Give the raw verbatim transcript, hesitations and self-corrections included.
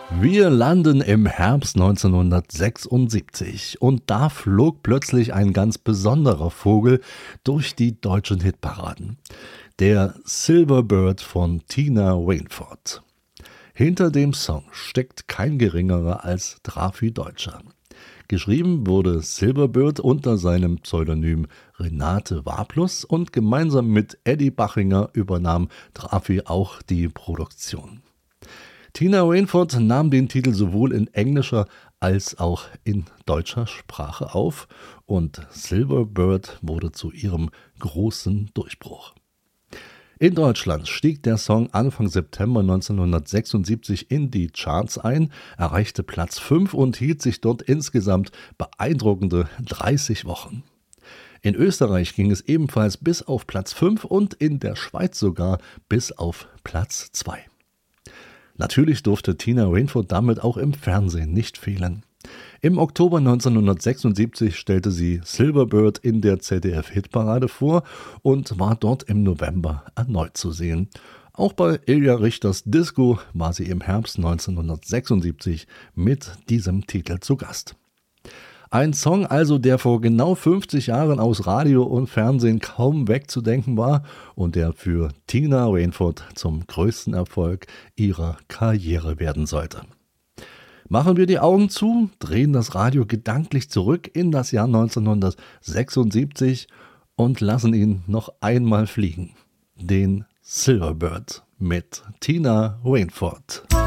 Wir landen im Herbst neunzehnhundertsechsundsiebzig und da flog plötzlich ein ganz besonderer Vogel durch die deutschen Hitparaden. Der Silverbird von Tina Rainford. Hinter dem Song steckt kein geringerer als Drafi Deutscher. Geschrieben wurde Silverbird unter seinem Pseudonym Renate Warplus und gemeinsam mit Eddie Bachinger übernahm Drafi auch die Produktion. Tina Rainford nahm den Titel sowohl in englischer als auch in deutscher Sprache auf und Silverbird wurde zu ihrem großen Durchbruch. In Deutschland stieg der Song Anfang September neunzehnhundertsechsundsiebzig in die Charts ein, erreichte Platz fünf und hielt sich dort insgesamt beeindruckende dreißig Wochen. In Österreich ging es ebenfalls bis auf Platz fünf und in der Schweiz sogar bis auf Platz zwei. Natürlich durfte Tina Rainford damit auch im Fernsehen nicht fehlen. Im Oktober neunzehnhundertsechsundsiebzig stellte sie Silverbird in der Z D F-Hitparade vor und war dort im November erneut zu sehen. Auch bei Ilja Richters Disco war sie im Herbst neunzehnhundertsechsundsiebzig mit diesem Titel zu Gast. Ein Song also, der vor genau fünfzig Jahren aus Radio und Fernsehen kaum wegzudenken war und der für Tina Rainford zum größten Erfolg ihrer Karriere werden sollte. Machen wir die Augen zu, drehen das Radio gedanklich zurück in das Jahr neunzehnhundertsechsundsiebzig und lassen ihn noch einmal fliegen. Den Silverbird mit Tina Rainford.